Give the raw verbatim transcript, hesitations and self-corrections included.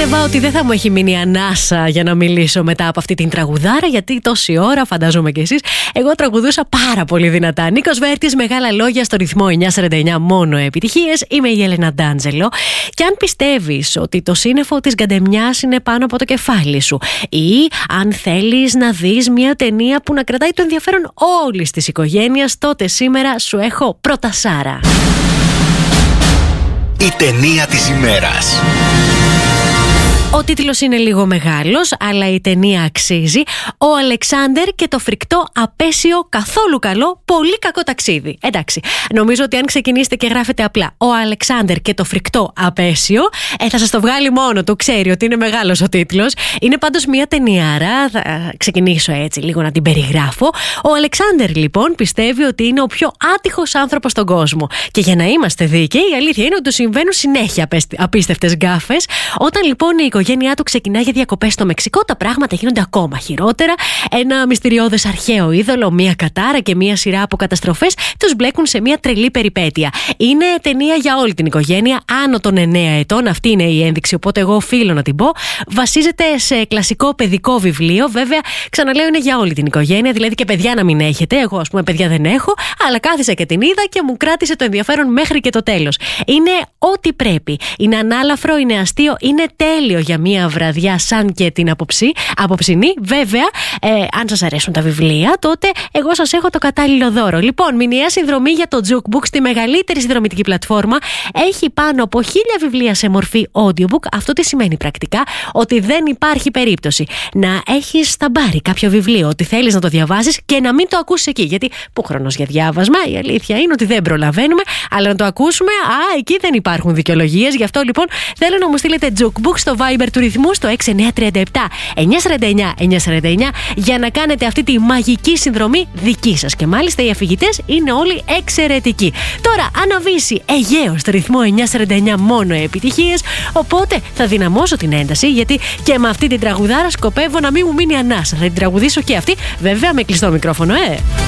Πίστευα ότι δεν θα μου έχει μείνει ανάσα για να μιλήσω μετά από αυτή την τραγουδάρα, γιατί τόση ώρα, φαντάζομαι κι εσείς, εγώ τραγουδούσα πάρα πολύ δυνατά. Νίκος Βέρτης, μεγάλα λόγια στο ρυθμό εννιακόσια σαράντα εννιά, μόνο επιτυχίες. Είμαι η Έλενα Ντάντζελο. Και αν πιστεύεις ότι το σύννεφο της γκαντεμιάς είναι πάνω από το κεφάλι σου, ή αν θέλεις να δεις μια ταινία που να κρατάει το ενδιαφέρον όλης της οικογένειας, τότε σήμερα σου έχω προτασάρα. Η ταινία της ημέρας. Ο τίτλος είναι λίγο μεγάλος, αλλά η ταινία αξίζει. Ο Αλεξάνδερ και το φρικτό απέσιο καθόλου καλό, πολύ κακό ταξίδι. Εντάξει, νομίζω ότι αν ξεκινήσετε και γράφετε απλά Ο Αλεξάνδερ και το φρικτό απέσιο, ε, θα σας το βγάλει μόνο του, ξέρει ότι είναι μεγάλος ο τίτλος. Είναι πάντως μια ταινιάρα, θα ξεκινήσω έτσι λίγο να την περιγράφω. Ο Αλεξάνδερ λοιπόν πιστεύει ότι είναι ο πιο άτυχος άνθρωπος στον κόσμο. Και για να είμαστε δίκαιοι, η αλήθεια είναι ότι του συμβαίνουν συνέχεια απίστευτες γκάφες. Όταν λοιπόν η οικογένειά του ξεκινάει για διακοπές στο Μεξικό, τα πράγματα γίνονται ακόμα χειρότερα. Ένα μυστηριώδες αρχαίο είδωλο, μία κατάρα και μία σειρά από καταστροφές τους μπλέκουν σε μία τρελή περιπέτεια. Είναι ταινία για όλη την οικογένεια, άνω των εννέα ετών. Αυτή είναι η ένδειξη, οπότε εγώ οφείλω να την πω. Βασίζεται σε κλασικό παιδικό βιβλίο. Βέβαια, ξαναλέω, είναι για όλη την οικογένεια, δηλαδή και παιδιά να μην έχετε. Εγώ, ας πούμε, παιδιά δεν έχω, αλλά κάθισα και την είδα και μου κράτησε το ενδιαφέρον μέχρι και το τέλος. Είναι ό,τι πρέπει. Είναι ανάλαφρο, είναι αστείο, είναι τέλειο για μία βραδιά σαν και την αποψή, αποψινή. Βέβαια, ε, αν σας αρέσουν τα βιβλία, τότε εγώ σας έχω το κατάλληλο δώρο. Λοιπόν, μηνιαία συνδρομή για το Jukebook στη μεγαλύτερη συνδρομητική πλατφόρμα. Έχει πάνω από χίλια βιβλία σε μορφή audiobook. Αυτό τι σημαίνει πρακτικά? Ότι δεν υπάρχει περίπτωση να έχεις στα μπάρι κάποιο βιβλίο, ότι θέλεις να το διαβάσεις και να μην το ακούσεις εκεί. Γιατί που χρόνος για διάβασμα, η αλήθεια είναι ότι δεν προλαβαίνουμε, αλλά να το ακούσουμε, α, εκεί δεν υπάρχουν δικαιολογίες. Γι' αυτό λοιπόν θέλω να μου στείλετε Jukebook στο Viber του ρυθμού στο έξι εννιά τρία επτά εννιακόσια σαράντα εννιά εννιακόσια σαράντα εννιά για να κάνετε αυτή τη μαγική συνδρομή δική σας. Και μάλιστα οι αφηγητές είναι όλοι εξαιρετικοί. Τώρα αναβήσει Αιγαίο στο ρυθμό εννιακόσια σαράντα εννιά, μόνο επιτυχίες. Οπότε θα δυναμώσω την ένταση, γιατί και με αυτή την τραγουδάρα σκοπεύω να μην μου μείνει ανάσα. Θα την τραγουδήσω και αυτή, βέβαια με κλειστό μικρόφωνο, ε!